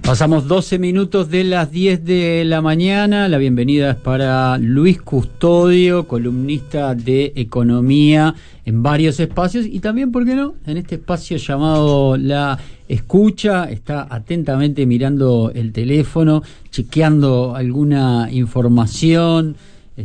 Pasamos 12 minutos de las 10 de la mañana. La bienvenida es para Luis Custodio, columnista de economía en varios espacios y también, ¿por qué no?, en este espacio llamado La Escucha. Está atentamente mirando el teléfono, chequeando alguna información,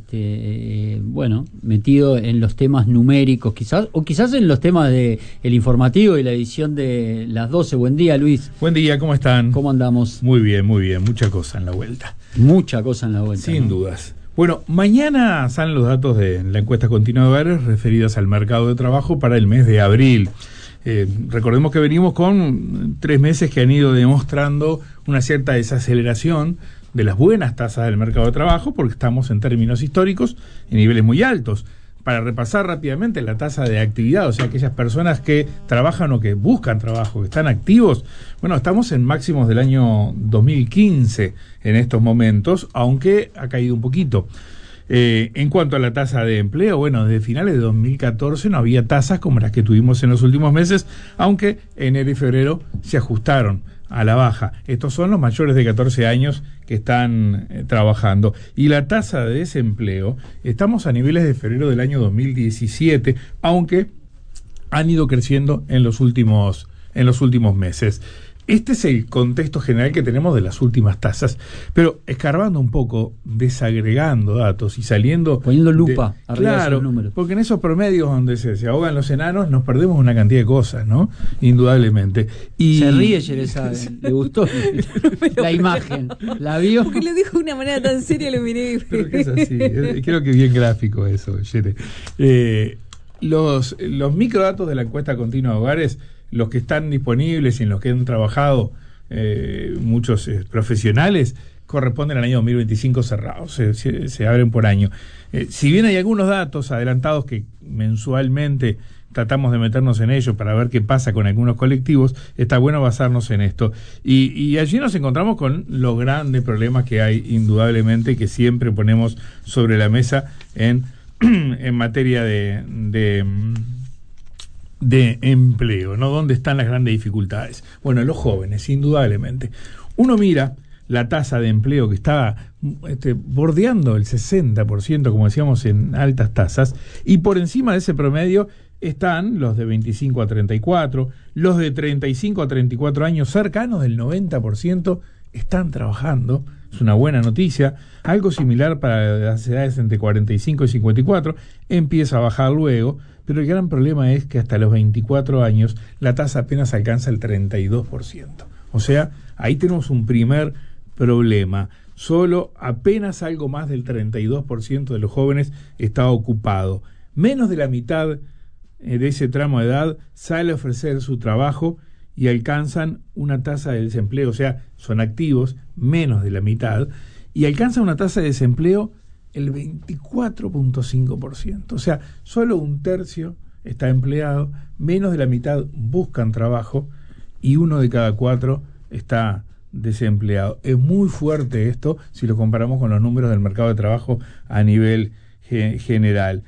bueno, metido en los temas numéricos quizás, o quizás en los temas de el informativo y la edición de las 12. Buen día, Luis. Buen día, ¿cómo están? ¿Cómo andamos? Muy bien, mucha cosa en la vuelta. Mucha cosa en la vuelta. Sin dudas. Bueno, mañana salen los datos de la encuesta continua de hogares referidas al mercado de trabajo para el mes de abril. Recordemos que venimos con 3 meses que han ido demostrando una cierta desaceleración de las buenas tasas del mercado de trabajo, porque estamos en términos históricos en niveles muy altos. Para repasar rápidamente la tasa de actividad, o sea, aquellas personas que trabajan o que buscan trabajo, que están activos, bueno, estamos en máximos del año 2015 en estos momentos, aunque ha caído un poquito. En cuanto a la tasa de empleo, bueno, desde finales de 2014 no había tasas como las que tuvimos en los últimos meses, aunque enero y febrero se ajustaron a la baja. Estos son los mayores de 14 años que están trabajando. Y la tasa de desempleo, estamos a niveles de febrero del año 2017, aunque han ido creciendo en los últimos meses. Este es el contexto general que tenemos de las últimas tasas, pero escarbando un poco, desagregando datos y saliendo... Poniendo lupa arriba de esos esos números. Porque en esos promedios donde se ahogan los enanos nos perdemos una cantidad de cosas, ¿no? Indudablemente. Y... Se ríe, Yeresa, le gustó la imagen, la vio. Porque lo dijo de una manera tan seria, lo miré y... Pero que es así, creo que bien gráfico eso, Yere. Los microdatos de la encuesta continua de hogares, los que están disponibles y en los que han trabajado muchos profesionales, corresponden al año 2025 cerrados, se abren por año. Si bien hay algunos datos adelantados que mensualmente tratamos de meternos en ellos para ver qué pasa con algunos colectivos, está bueno basarnos en esto. Y allí nos encontramos con los grandes problemas que hay, indudablemente, que siempre ponemos sobre la mesa en materia de empleo, ¿no? ¿Dónde están las grandes dificultades? Bueno, los jóvenes, indudablemente. Uno mira la tasa de empleo que está bordeando el 60%, como decíamos, en altas tasas, y por encima de ese promedio están los de 25 a 34, los de 35 a 34 años, cercanos del 90%, están trabajando. Es una buena noticia. Algo similar para las edades entre 45 y 54, empieza a bajar luego, pero el gran problema es que hasta los 24 años la tasa apenas alcanza el 32%. O sea, ahí tenemos un primer problema. Solo apenas algo más del 32% de los jóvenes está ocupado. Menos de la mitad de ese tramo de edad sale a ofrecer su trabajo y alcanzan una tasa de desempleo, o sea, son activos, menos de la mitad, y alcanzan una tasa de desempleo el 24.5%. O sea, solo un tercio está empleado, menos de la mitad buscan trabajo y 1 de cada 4 está desempleado. Es muy fuerte esto si lo comparamos con los números del mercado de trabajo a nivel general.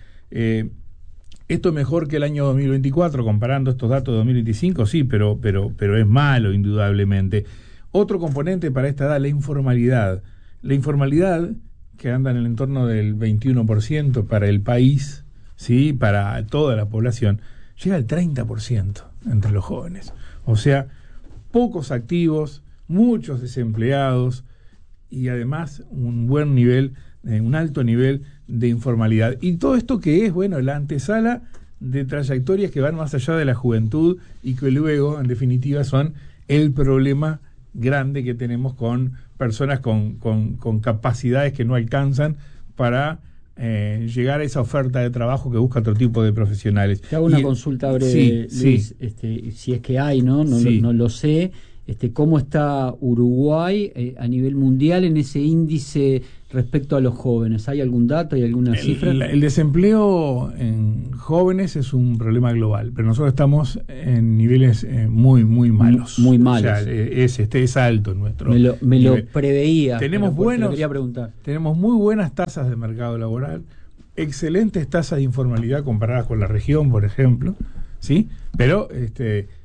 ¿Esto es mejor que el año 2024, comparando estos datos de 2025? Sí, pero es malo, indudablemente. Otro componente para esta edad, la informalidad. La informalidad, que anda en el entorno del 21% para el país, ¿sí?, para toda la población, llega al 30% entre los jóvenes. O sea, pocos activos, muchos desempleados y además un alto nivel de informalidad. Y todo esto que es, bueno, la antesala de trayectorias que van más allá de la juventud y que luego, en definitiva, son el problema grande que tenemos con personas con capacidades que no alcanzan para llegar a esa oferta de trabajo que busca otro tipo de profesionales. Te hago una consulta breve, sí, Luis, si es que hay, ¿no? No lo sé. ¿Cómo está Uruguay a nivel mundial en ese índice respecto a los jóvenes? ¿Hay algún dato, hay alguna cifra? El desempleo en jóvenes es un problema global, pero nosotros estamos en niveles muy malos. Muy malos. O sea, es alto nuestro. Me lo preveía. Tenemos quería preguntar. Tenemos muy buenas tasas de mercado laboral, excelentes tasas de informalidad comparadas con la región, por ejemplo, ¿sí? Pero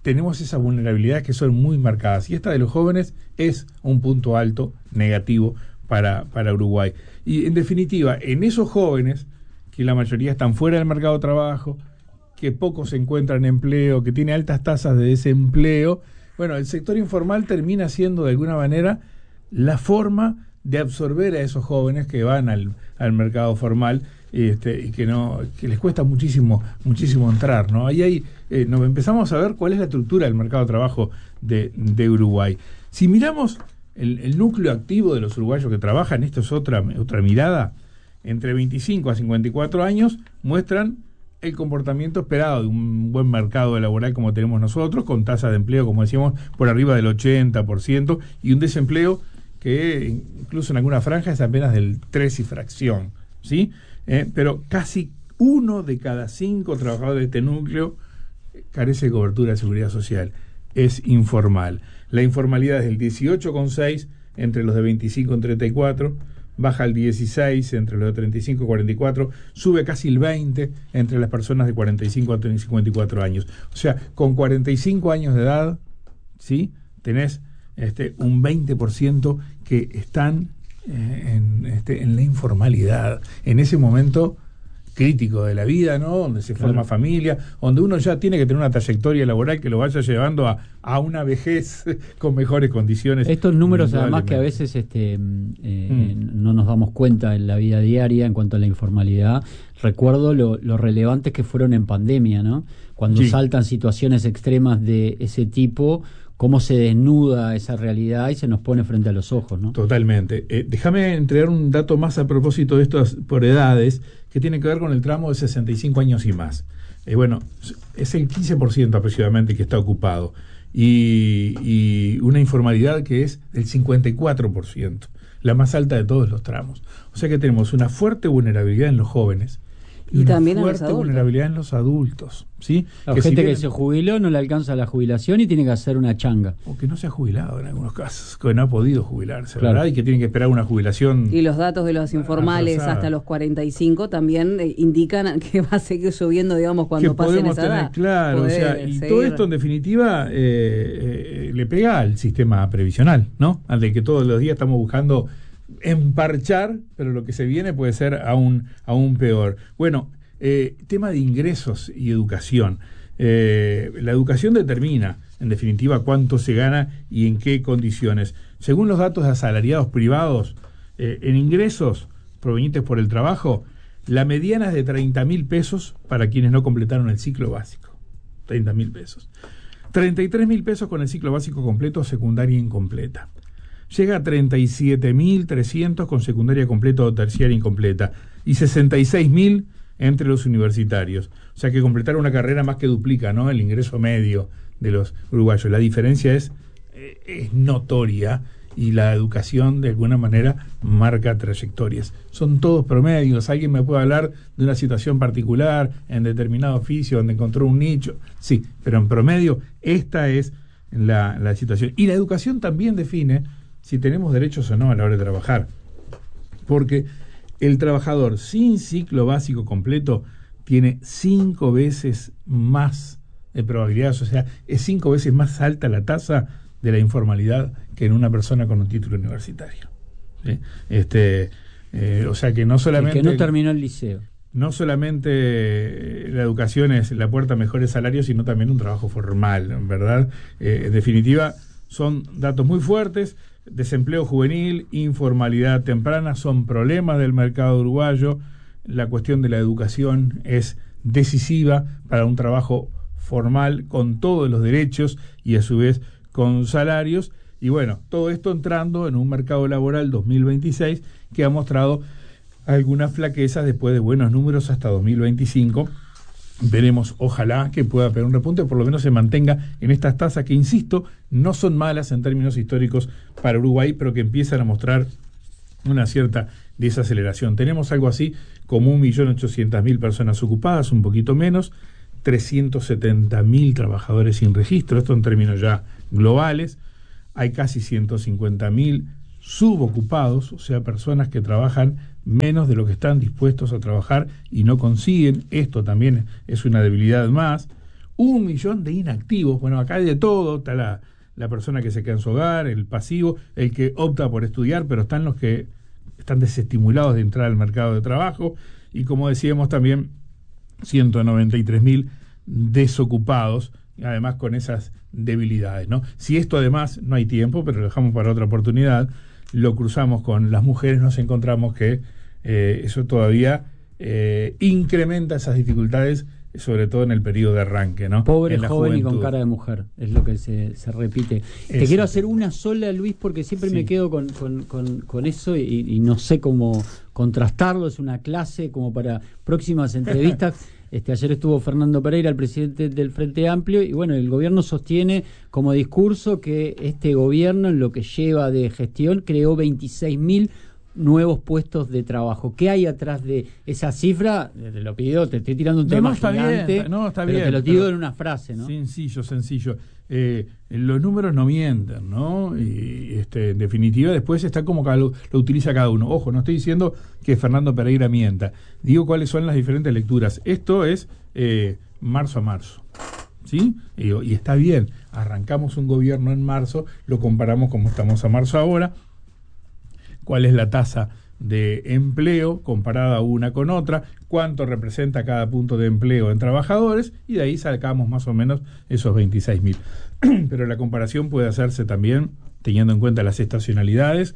tenemos esas vulnerabilidades que son muy marcadas. Y esta de los jóvenes es un punto alto negativo para Uruguay. Y en definitiva, en esos jóvenes, que la mayoría están fuera del mercado de trabajo, que pocos encuentran empleo, que tiene altas tasas de desempleo, bueno, el sector informal termina siendo de alguna manera la forma de absorber a esos jóvenes que van al mercado formal y que les cuesta muchísimo entrar, ¿no? Ahí nos empezamos a ver cuál es la estructura del mercado de trabajo de Uruguay. Si miramos el núcleo activo de los uruguayos que trabajan, esto es otra mirada, entre 25 a 54 años muestran el comportamiento esperado de un buen mercado laboral como tenemos nosotros, con tasa de empleo, como decíamos, por arriba del 80%, y un desempleo que incluso en alguna franja es apenas del 3 y fracción, ¿sí? Pero casi 1 de cada 5 trabajadores de este núcleo carece de cobertura de seguridad social, es informal. La informalidad es del 18,6 entre los de 25 y 34, baja al 16 entre los de 35 y 44, sube casi el 20 entre las personas de 45 a 54 años. O sea, con 45 años de edad, ¿sí? Tenés un 20% que están en la informalidad, en ese momento crítico de la vida, ¿no? Donde se forma familia, donde uno ya tiene que tener una trayectoria laboral que lo vaya llevando a una vejez con mejores condiciones. Estos números además que a veces no nos damos cuenta en la vida diaria en cuanto a la informalidad. Recuerdo lo relevantes que fueron en pandemia, ¿no? Cuando saltan situaciones extremas de ese tipo, cómo se desnuda esa realidad y se nos pone frente a los ojos, ¿no? Totalmente. Déjame entregar un dato más a propósito de estos por edades, que tiene que ver con el tramo de 65 años y más. Bueno, es el 15% aproximadamente que está ocupado, y una informalidad que es del 54%, la más alta de todos los tramos. O sea que tenemos una fuerte vulnerabilidad en los jóvenes, y también una en los fuerte adultos. vulnerabilidad en los adultos, ¿sí? La que gente si bien, que se jubiló no le alcanza la jubilación y tiene que hacer una changa. o que no se ha jubilado en algunos casos, que no ha podido jubilarse, Claro. ¿verdad? Y que tienen que esperar una jubilación. Y los datos de los informales atrasada. hasta los 45 también indican que va a seguir subiendo, digamos, cuando que pasen podemos esa tener, edad. claro, o sea, y todo esto en definitiva le pega al sistema previsional, ¿no? Al de que todos los días estamos buscando emparchar, pero lo que se viene puede ser aún peor. Bueno, tema de ingresos y educación. La educación determina, en definitiva, cuánto se gana y en qué condiciones. Según los datos de asalariados privados, en ingresos provenientes por el trabajo, la mediana es de 30.000 pesos para quienes no completaron el ciclo básico. 30.000 pesos. 33.000 pesos con el ciclo básico completo, secundaria incompleta. Llega a 37.300 con secundaria completa o terciaria incompleta. Y 66.000 entre los universitarios. O sea que completar una carrera más que duplica, ¿no?, el ingreso medio de los uruguayos. La diferencia es notoria, y la educación de alguna manera marca trayectorias. Son todos promedios. Alguien me puede hablar de una situación particular en determinado oficio donde encontró un nicho, sí, pero en promedio esta es la situación. Y la educación también define si tenemos derechos o no a la hora de trabajar, porque el trabajador sin ciclo básico completo tiene 5 veces más de probabilidades, o sea, es 5 veces más alta la tasa de la informalidad que en una persona con un título universitario, ¿sí? O sea que no solamente... El que no terminó el liceo. No solamente la educación es la puerta a mejores salarios, sino también un trabajo formal, ¿verdad? En definitiva, son datos muy fuertes. Desempleo juvenil, informalidad temprana son problemas del mercado uruguayo. La cuestión de la educación es decisiva para un trabajo formal con todos los derechos y a su vez con salarios. Y bueno, todo esto entrando en un mercado laboral 2026 que ha mostrado algunas flaquezas después de buenos números hasta 2025. Veremos, ojalá que pueda pegar un repunte, por lo menos se mantenga en estas tasas que, insisto, no son malas en términos históricos para Uruguay, pero que empiezan a mostrar una cierta desaceleración. Tenemos algo así como 1.800.000 personas ocupadas, un poquito menos, 370.000 trabajadores sin registro, esto en términos ya globales. Hay casi 150.000 subocupados, o sea, personas que trabajan menos de lo que están dispuestos a trabajar y no consiguen. Esto también es una debilidad más. 1 millón de inactivos. Bueno, acá hay de todo, está la persona que se queda en su hogar, el pasivo, el que opta por estudiar, pero están los que están desestimulados de entrar al mercado de trabajo, y como decíamos también, 193.000 desocupados, además con esas debilidades, ¿no? Si esto además, no hay tiempo, pero lo dejamos para otra oportunidad, lo cruzamos con las mujeres, nos encontramos que eso todavía incrementa esas dificultades, sobre todo en el periodo de arranque, ¿no? Pobre, joven juventud. Y con cara de mujer, es lo que se repite. Te quiero hacer una sola, Luis, porque siempre me quedo con eso y no sé cómo contrastarlo. Es una clase como para próximas entrevistas. Ayer estuvo Fernando Pereira, el presidente del Frente Amplio, y bueno, el gobierno sostiene como discurso que este gobierno, en lo que lleva de gestión, creó 26.000 nuevos puestos de trabajo. ¿Qué hay atrás de esa cifra? Te lo pido, te estoy tirando un tema gigante, está pero bien, te lo digo en una frase, ¿no? Sencillo. Los números no mienten, ¿no? Y en definitiva después está como lo utiliza cada uno. Ojo, no estoy diciendo que Fernando Pereira mienta. Digo cuáles son las diferentes lecturas. Esto es marzo a marzo, ¿sí? Y está bien. Arrancamos un gobierno en marzo, lo comparamos como estamos a marzo ahora. ¿Cuál es la tasa de empleo comparada una con otra? ¿Cuánto representa cada punto de empleo en trabajadores? Y de ahí sacamos más o menos esos 26.000. Pero la comparación puede hacerse también teniendo en cuenta las estacionalidades,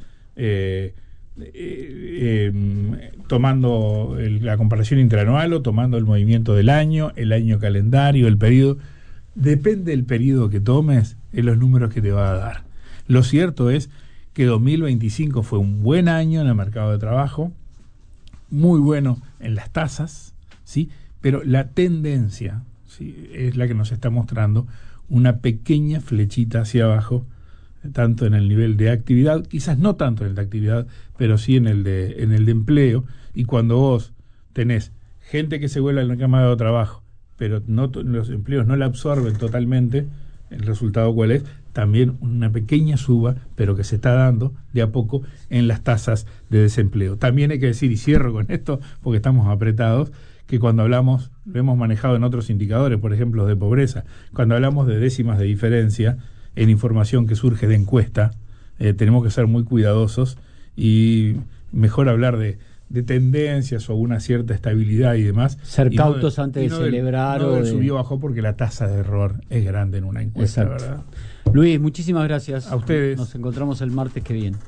tomando la comparación interanual o tomando el movimiento del año, el año calendario, el periodo. Depende del periodo que tomes, en los números que te va a dar. Lo cierto es que 2025 fue un buen año en el mercado de trabajo, muy bueno en las tasas, ¿sí? Pero la tendencia, ¿sí?, es la que nos está mostrando una pequeña flechita hacia abajo, tanto en el nivel de actividad, quizás no tanto en el de actividad, pero sí en el de empleo. Y cuando vos tenés gente que se vuelve al mercado de trabajo, pero los empleos no la absorben totalmente, ¿el resultado cuál es? También una pequeña suba, pero que se está dando de a poco en las tasas de desempleo. También hay que decir, y cierro con esto porque estamos apretados, que cuando hablamos, lo hemos manejado en otros indicadores, por ejemplo de pobreza, cuando hablamos de décimas de diferencia en información que surge de encuesta, tenemos que ser muy cuidadosos y mejor hablar de tendencias o una cierta estabilidad y demás. Ser cautos antes de celebrar. No del subió bajó, porque la tasa de error es grande en una encuesta. Exacto. ¿Verdad? Luis, muchísimas gracias. A ustedes. Nos encontramos el martes que viene.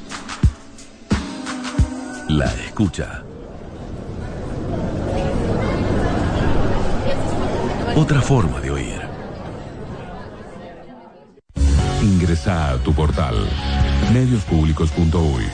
La escucha. Otra forma de oír. Ingresa a tu portal mediospublicos.uy.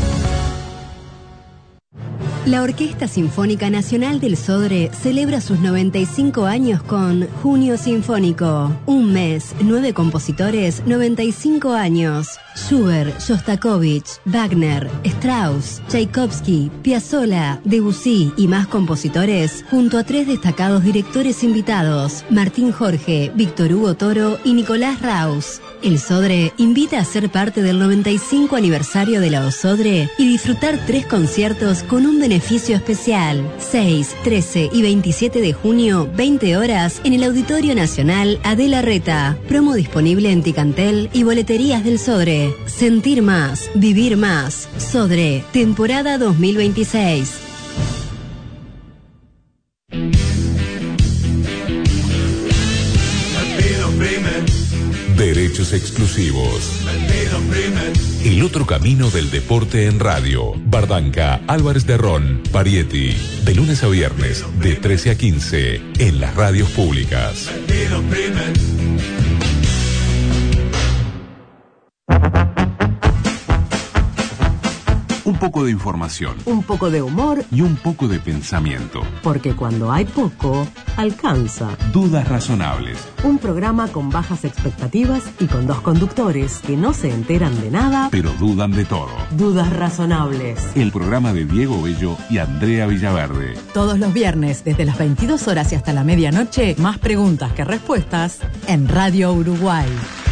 La Orquesta Sinfónica Nacional del Sodre celebra sus 95 años con Junio Sinfónico. Un mes, 9 compositores, 95 años. Schubert, Shostakovich, Wagner, Strauss, Tchaikovsky, Piazzolla, Debussy y más compositores, junto a 3 destacados directores invitados, Martín Jorge, Víctor Hugo Toro y Nicolás Raus. El Sodre invita a ser parte del 95 aniversario de la OSODRE y disfrutar 3 conciertos con un beneficio especial. 6, 13 y 27 de junio, 20 horas, en el Auditorio Nacional Adela Reta. Promo disponible en Ticantel y boleterías del Sodre. Sentir más, vivir más. Sodre, temporada 2026. Derechos exclusivos. El otro camino del deporte en radio. Bardanca, Álvarez de Ron, Parietti. De lunes a viernes, de 13 a 15, en las radios públicas. Un poco de información. Un poco de humor. Y un poco de pensamiento. Porque cuando hay poco, alcanza. Dudas razonables. Un programa con bajas expectativas y con 2 conductores que no se enteran de nada, pero dudan de todo. Dudas razonables. El programa de Diego Bello y Andrea Villaverde. Todos los viernes, desde las 22 horas y hasta la medianoche, más preguntas que respuestas en Radio Uruguay.